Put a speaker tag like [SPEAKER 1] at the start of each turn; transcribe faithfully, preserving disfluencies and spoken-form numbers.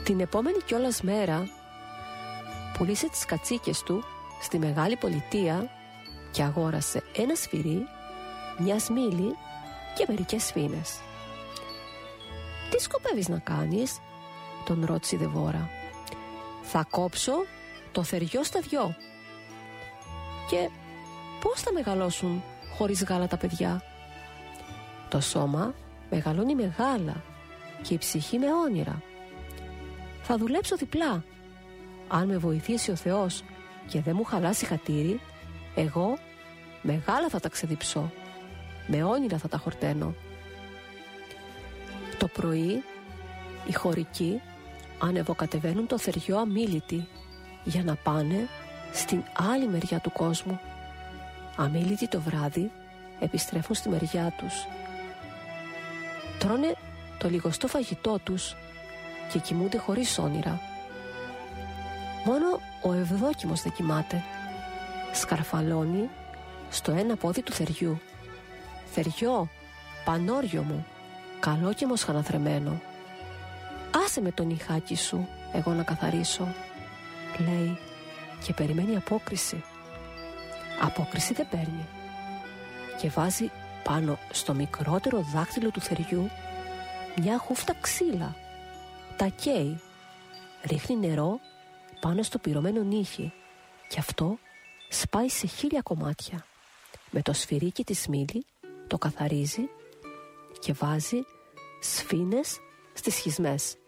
[SPEAKER 1] Την επόμενη κιόλας μέρα πουλήσε τις κατσίκες του στη μεγάλη πολιτεία και αγόρασε ένα σφυρί, μια σμήλη και μερικές σφήνες. «Τι σκοπεύεις να κάνεις?» τον ρώτησε η Δεβόρα. «Θα κόψω το θεριό στα δυο». «Και πώς θα μεγαλώσουν χωρίς γάλα τα παιδιά?» «Το σώμα μεγαλώνει με γάλα και η ψυχή με όνειρα. Θα δουλέψω διπλά. Αν με βοηθήσει ο Θεός και δεν μου χαλάσει χατήρι, εγώ με γάλα θα τα ξεδιψώ, με όνειρα θα τα χορταίνω». Το πρωί οι χωρικοί ανεβοκατεβαίνουν το θεριό αμίλητοι για να πάνε στην άλλη μεριά του κόσμου. Αμίλητοι το βράδυ επιστρέφουν στη μεριά τους. Τρώνε το λιγοστό φαγητό τους και κοιμούνται χωρίς όνειρα. Μόνο ο Ευδόκιμος δεν κοιμάται. Σκαρφαλώνει στο ένα πόδι του θεριού. «Θεριό, πανόριο μου, καλό και μοσχαναθρεμένο, άσε με τον νυχάκι σου εγώ να καθαρίσω», λέει, και περιμένει απόκριση. Απόκριση δεν παίρνει και βάζει πάνω στο μικρότερο δάχτυλο του θεριού μια χούφτα ξύλα. Τα καίει, ρίχνει νερό πάνω στο πυρωμένο νύχι και αυτό σπάει σε χίλια κομμάτια. Με το σφυρί και τη σμήλη το καθαρίζει και βάζει σφήνες στις σχισμές.